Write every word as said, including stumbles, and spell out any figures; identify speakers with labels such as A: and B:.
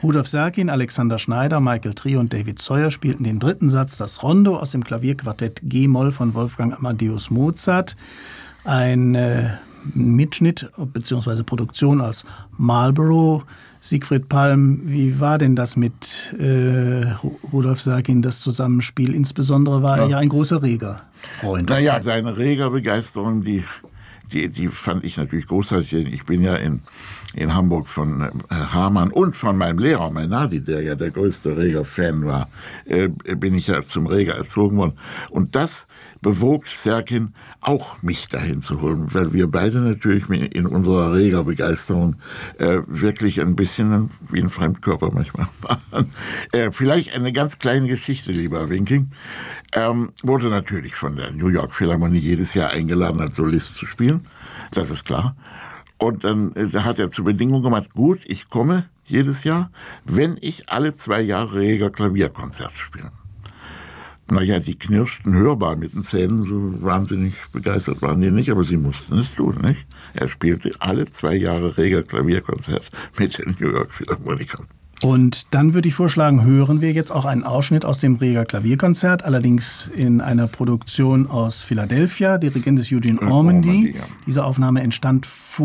A: Rudolf Serkin, Alexander Schneider, Michael Trio und David Sawyer spielten den dritten Satz, das Rondo aus dem Klavierquartett G-Moll von Wolfgang Amadeus Mozart. Ein äh, Mitschnitt bzw. Produktion aus Marlborough. Siegfried Palm, wie war denn das mit äh, Rudolf Serkin, das Zusammenspiel? Insbesondere war ja. er ja ein großer Reger-Freund.
B: Naja, seine Reger-Begeisterung, die, die, die fand ich natürlich großartig. Ich bin ja in, in Hamburg von äh, Hamann und von meinem Lehrer Mainardi, der ja der größte Reger-Fan war, äh, bin ich ja zum Reger erzogen worden. Und das bewog Serkin auch, mich dahin zu holen, weil wir beide natürlich in unserer Reger-Begeisterung äh, wirklich ein bisschen wie ein Fremdkörper manchmal waren. Äh, vielleicht eine ganz kleine Geschichte, lieber Winking. Ähm, wurde natürlich von der New York Philharmonie jedes Jahr eingeladen, als Solist zu spielen. Das ist klar. Und dann äh, hat er zur Bedingung gemacht, gut, ich komme jedes Jahr, wenn ich alle zwei Jahre Reger Klavierkonzert spiele. Naja, die knirschten hörbar mit den Zähnen, so wahnsinnig begeistert waren die nicht, aber sie mussten es tun, nicht? Er spielte alle zwei Jahre Reger Klavierkonzert mit den New York Philharmonikern.
A: Und dann würde ich vorschlagen, hören wir jetzt auch einen Ausschnitt aus dem Reger Klavierkonzert, allerdings in einer Produktion aus Philadelphia, Dirigent ist Eugene Ormandy. Ormandy ja. Diese Aufnahme entstand vor